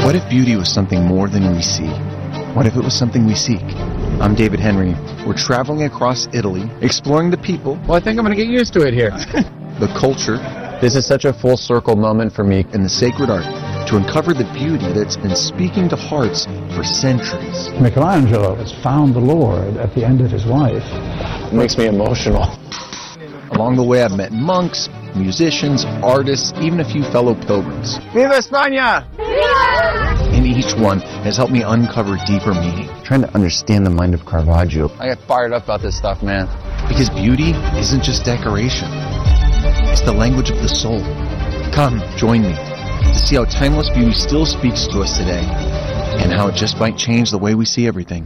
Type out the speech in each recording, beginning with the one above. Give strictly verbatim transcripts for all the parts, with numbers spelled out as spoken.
What if beauty was something more than we see? What if it was something we seek? I'm David Henry. We're traveling across Italy, exploring the people. Well, I think I'm going to get used to it here. The culture. This is such a full circle moment for me. And the sacred art to uncover the beauty that's been speaking to hearts for centuries. Michelangelo has found the Lord at the end of his life. It makes me emotional. Along the way, I've met monks, musicians, artists, even a few fellow pilgrims. Viva España! And each one has helped me uncover deeper meaning. Trying to understand the mind of Caravaggio. I get fired up about this stuff, man. Because beauty isn't just decoration. It's the language of the soul. Come, join me to see how timeless beauty still speaks to us today and how it just might change the way we see everything.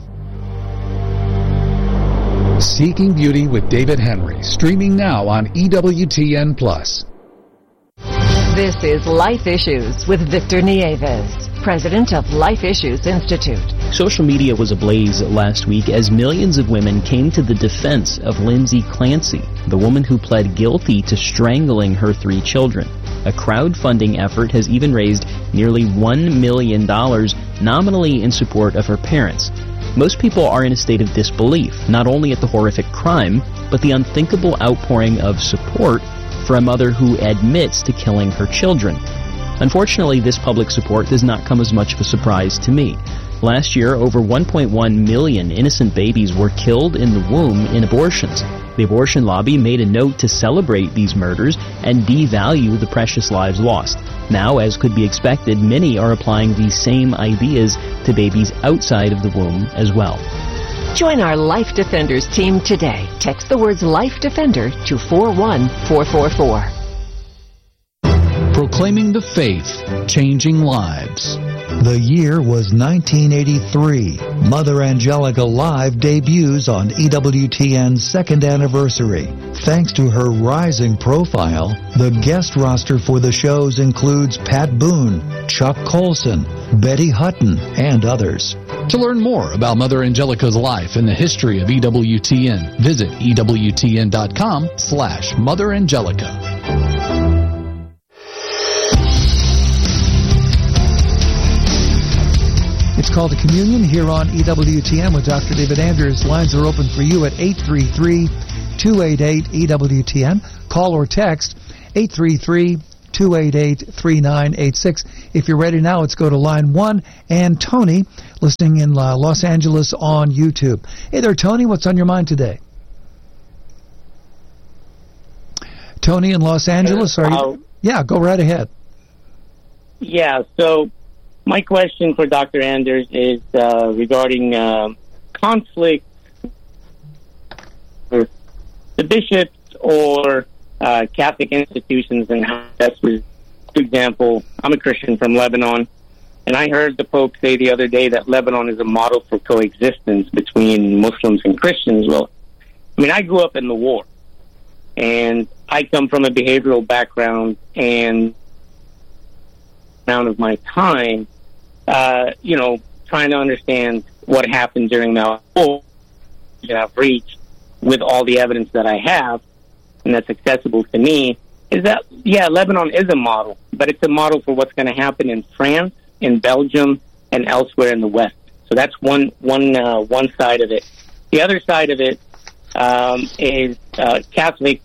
Seeking Beauty with David Henry, streaming now on E W T N plus. This is Life Issues with Victor Nieves, president of Life Issues Institute. Social media was ablaze last week as millions of women came to the defense of Lindsay Clancy, the woman who pled guilty to strangling her three children. A crowdfunding effort has even raised nearly one million dollars nominally in support of her parents. Most people are in a state of disbelief, not only at the horrific crime, but the unthinkable outpouring of support for a mother who admits to killing her children. Unfortunately, this public support does not come as much of a surprise to me. Last year, over one point one million innocent babies were killed in the womb in abortions. The abortion lobby made a note to celebrate these murders and devalue the precious lives lost. Now, as could be expected, many are applying these same ideas to babies outside of the womb as well. Join our Life Defenders team today. Text the words Life Defender to four one four four four. Proclaiming the faith, changing lives. The year was nineteen eighty-three. Mother Angelica Live debuts on E W T N's second anniversary. Thanks to her rising profile, the guest roster for the shows includes Pat Boone, Chuck Colson, Betty Hutton, and others. To learn more about Mother Angelica's life and the history of E W T N, visit E W T N dot com slash Mother Angelica. It's called a Communion here on E W T N with Doctor David Anders. Lines are open for you at eight three three, two eight eight, E W T N. Call or text eight three three, two eight eight, three nine eight six. If you're ready now, let's go to line one. And Tony, listening in uh, Los Angeles on YouTube. Hey there, Tony. What's on your mind today? Tony in Los Angeles, are you? Yeah, go right ahead. Yeah, so my question for Doctor Anders is uh, regarding uh, conflict with the bishops or uh, Catholic institutions and how that's, for example, I'm a Christian from Lebanon, and I heard the Pope say the other day that Lebanon is a model for coexistence between Muslims and Christians. Well, I mean, I grew up in the war, and I come from a behavioral background, and amount of my time, uh, you know, trying to understand what happened during that war that I've reached with all the evidence that I have, and that's accessible to me, is that, yeah, Lebanon is a model, but it's a model for what's going to happen in France, in Belgium, and elsewhere in the West. So that's one one uh, one side of it. The other side of it um, is uh, Catholic,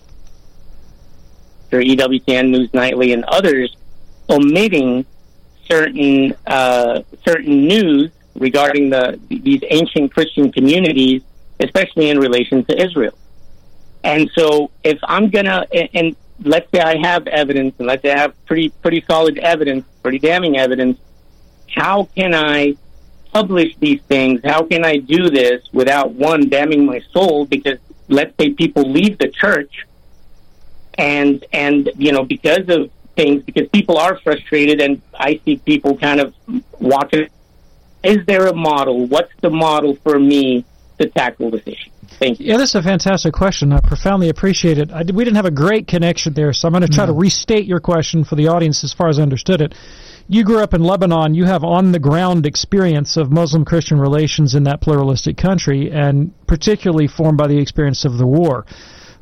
or E W T N News Nightly, and others omitting certain uh, certain news regarding the these ancient Christian communities, especially in relation to Israel. And so, if I'm gonna, and, and let's say I have evidence, and let's say I have pretty pretty solid evidence, pretty damning evidence, how can I publish these things? How can I do this without, one, damning my soul? Because let's say people leave the church, and and you know, because of things, because people are frustrated, and I see people kind of walking. Is there a model? What's the model for me to tackle this issue? Thank you. Yeah, this is a fantastic question. I profoundly appreciate it. I, we didn't have a great connection there, so I'm going to try no. to restate your question for the audience as far as I understood it. You grew up in Lebanon. You have on-the-ground experience of Muslim-Christian relations in that pluralistic country, and particularly formed by the experience of the war.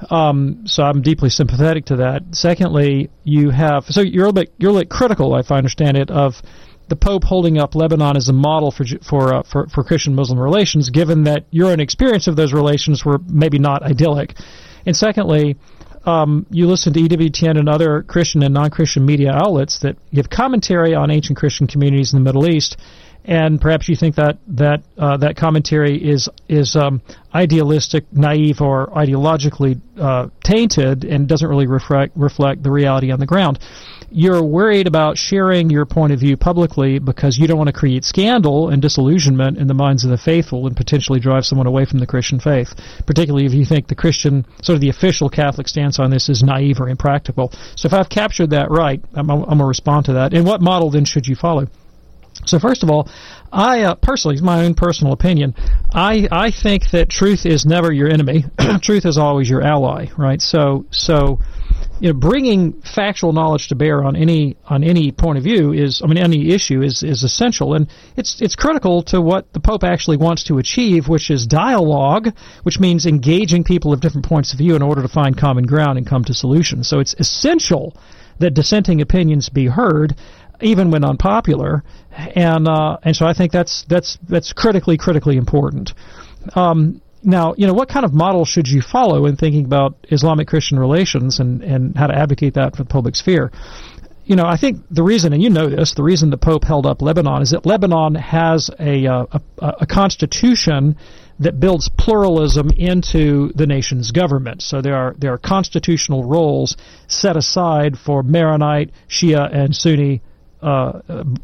Um, so I'm deeply sympathetic to that. Secondly, you have so you're a little bit you're a little bit critical, if I understand it, of the Pope holding up Lebanon as a model for for uh, for, for Christian-Muslim relations, given that your own experience of those relations were maybe not idyllic. And secondly, um, you listen to E W T N and other Christian and non-Christian media outlets that give commentary on ancient Christian communities in the Middle East, and perhaps you think that that uh, that commentary is is um, idealistic, naive, or ideologically uh, tainted, and doesn't really reflect reflect the reality on the ground. You're worried about sharing your point of view publicly because you don't want to create scandal and disillusionment in the minds of the faithful and potentially drive someone away from the Christian faith, particularly if you think the Christian, sort of the official Catholic stance on this is naive or impractical. So if I've captured that right, I'm, I'm going to respond to that. And what model then should you follow? So first of all, I uh, personally, it's my own personal opinion, I I think that truth is never your enemy. Truth is always your ally, right? So so you know, bringing factual knowledge to bear on any on any point of view is, I mean, any issue is is essential, and it's it's critical to what the Pope actually wants to achieve, which is dialogue, which means engaging people of different points of view in order to find common ground and come to solutions. So it's essential that dissenting opinions be heard, even when unpopular, and uh, and so I think that's that's that's critically critically important. Um, now, you know, what kind of model should you follow in thinking about Islamic-Christian relations and, and how to advocate that for the public sphere? You know, I think the reason, and you know this, the reason the Pope held up Lebanon is that Lebanon has a uh, a, a constitution that builds pluralism into the nation's government. So there are there are constitutional roles set aside for Maronite, Shia, and Sunni Uh,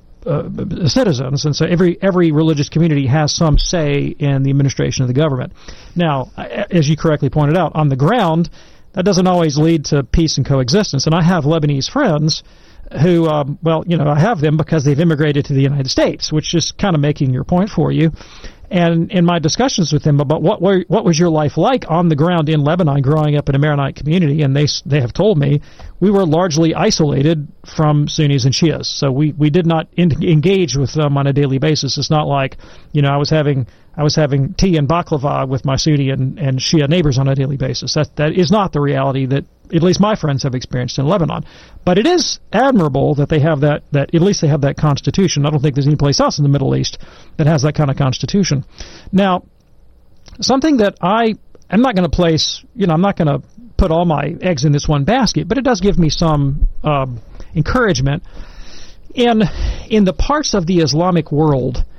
uh, citizens, and so every every religious community has some say in the administration of the government. Now, as you correctly pointed out, on the ground, that doesn't always lead to peace and coexistence. And I have Lebanese friends who, um, well, you know, I have them because they've immigrated to the United States, which is kind of making your point for you. And in my discussions with them about what were, what was your life like on the ground in Lebanon growing up in a Maronite community, and they they have told me we were largely isolated from Sunnis and Shias. So we, we did not in, engage with them on a daily basis. It's not like, you know, I was having I was having tea and baklava with my Sunni and, and Shia neighbors on a daily basis. That that is not the reality that at least my friends have experienced in Lebanon. But it is admirable that they have that, that at least they have that constitution. I don't think there's any place else in the Middle East that has that kind of constitution. Now, something that I am not going to place, you know, I'm not going to put all my eggs in this one basket, but it does give me some um, encouragement. In, in the parts of the Islamic world